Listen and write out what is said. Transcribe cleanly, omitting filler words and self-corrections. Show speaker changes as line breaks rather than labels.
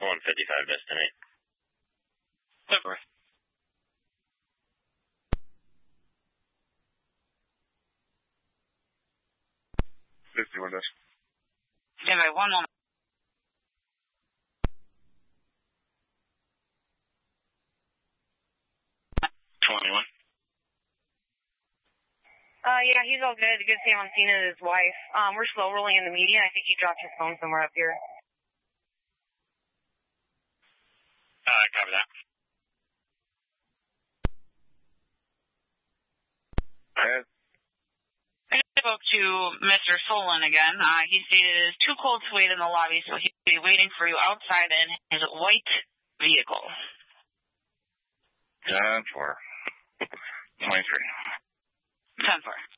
going 55 Destiny.
Over.
51 Destiny.
Stand by 1 moment.
21.
Yeah, he's all good. Good Sam on scene and his wife. We're slow rolling in the median. I think he dropped his phone somewhere up here.
Copy that.
I spoke to Mr. Solon again. He stated it is too cold to wait in the lobby, so he'll be waiting for you outside in his white vehicle.
10-4. 23.
10-4.